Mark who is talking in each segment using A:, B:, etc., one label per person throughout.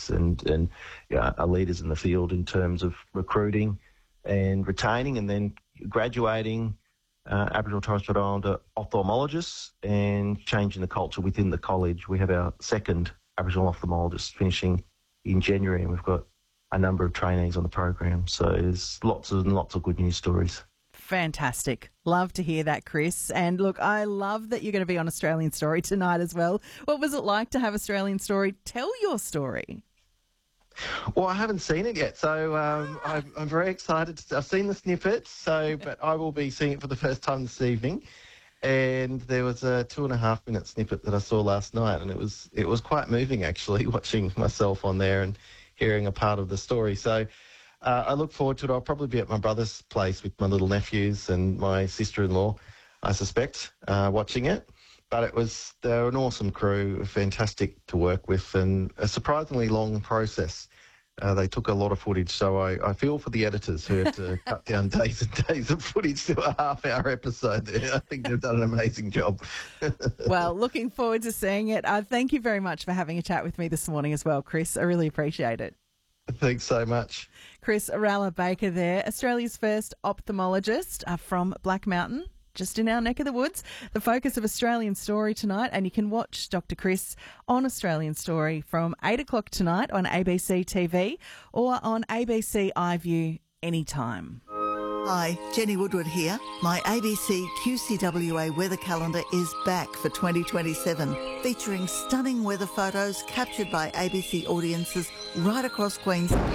A: ethics and are leaders in the field in terms of recruiting and retaining and then graduating Aboriginal and Torres Strait Islander ophthalmologists and changing the culture within the college. We have our second Aboriginal ophthalmologist finishing in January, and we've got a number of trainees on the program. So there's lots and lots of good news stories.
B: Fantastic. Love to hear that, Chris. And look, I love that you're going to be on Australian Story tonight as well. What was it like to have Australian Story tell your story?
A: Well, I haven't seen it yet, so I'm very excited. I've seen the snippets, but I will be seeing it for the first time this evening. And there was a 2.5-minute snippet that I saw last night, and it was quite moving actually, watching myself on there and hearing a part of the story. So I look forward to it. I'll probably be at my brother's place with my little nephews and my sister-in-law, I suspect, watching it. But they're an awesome crew, fantastic to work with, and a surprisingly long process. They took a lot of footage, so I feel for the editors who had to cut down days and days of footage to a half-hour episode there. I think they've done an amazing job.
B: Well, looking forward to seeing it. Thank you very much for having a chat with me this morning as well, Chris. I really appreciate it.
A: Thanks so much.
B: Chris Ralla-Baker there, Australia's first ophthalmologist from Black Mountain, just in our neck of the woods. The focus of Australian Story tonight, and you can watch Dr. Chris on Australian Story from 8 o'clock tonight on ABC TV or on ABC iView anytime.
C: Hi, Jenny Woodward here. My ABC QCWA weather calendar is back for 2027, featuring stunning weather photos captured by ABC audiences right across Queensland.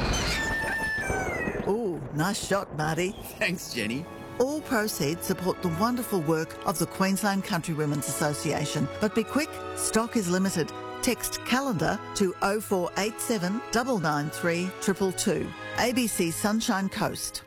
C: Ooh, nice shot, Marty.
D: Thanks, Jenny.
C: All proceeds support the wonderful work of the Queensland Country Women's Association. But be quick, stock is limited. Text calendar to 0487 993 222. ABC Sunshine Coast.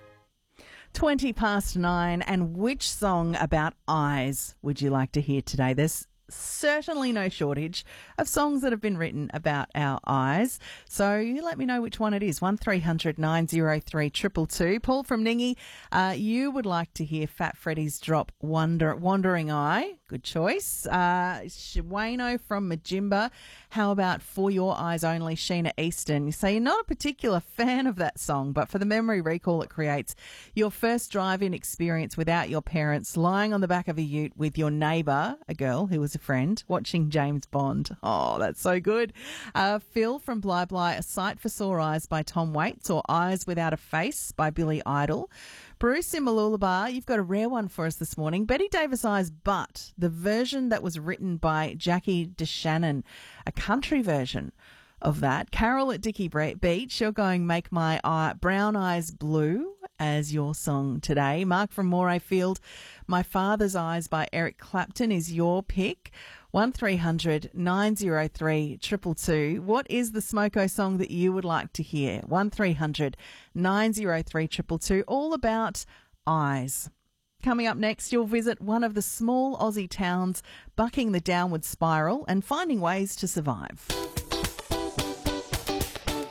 B: 9:20, and which song about eyes would you like to hear today? There's certainly no shortage of songs that have been written about our eyes. So you let me know which one it is. 1300 903 222. Paul from Ningy, you would like to hear Fat Freddy's drop Wandering Eye. Good choice. Wayno from Majimba, how about For Your Eyes Only, Sheena Easton? You say you're not a particular fan of that song, but for the memory recall it creates, your first drive-in experience without your parents, lying on the back of a ute with your neighbour, a girl who was a friend, watching James Bond. Oh, that's so good. Phil from Bly Bly, A Sight for Sore Eyes by Tom Waits, or Eyes Without a Face by Billy Idol. Bruce in Mooloolaba, you've got a rare one for us this morning. Betty Davis Eyes, but the version that was written by Jackie DeShannon, a country version of that. Carol at Dicky Beach, you're going Make My Brown Eyes Blue as your song today. Mark from Morayfield, My Father's Eyes by Eric Clapton is your pick. 1300 903 222. What is the Smoko song that you would like to hear? 1300 903 222. All about eyes. Coming up next, you'll visit one of the small Aussie towns bucking the downward spiral and finding ways to survive.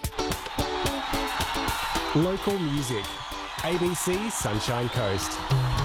E: Local music. ABC Sunshine Coast.